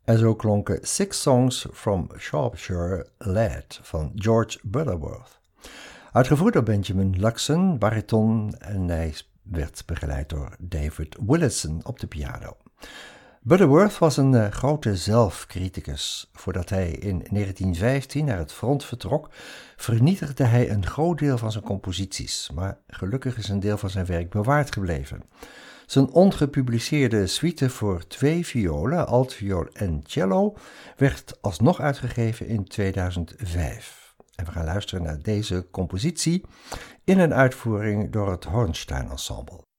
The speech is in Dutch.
En zo klonken Six Songs from Shropshire Lad van George Butterworth. Uitgevoerd door Benjamin Luxon, bariton, en hij werd begeleid door David Willison op de piano. Butterworth was een grote zelfcriticus. Voordat hij in 1915 naar het front vertrok, vernietigde hij een groot deel van zijn composities, maar gelukkig is een deel van zijn werk bewaard gebleven. Zijn ongepubliceerde suite voor 2 violen, altviool en cello werd alsnog uitgegeven in 2005. En we gaan luisteren naar deze compositie in een uitvoering door het Hornstein Ensemble.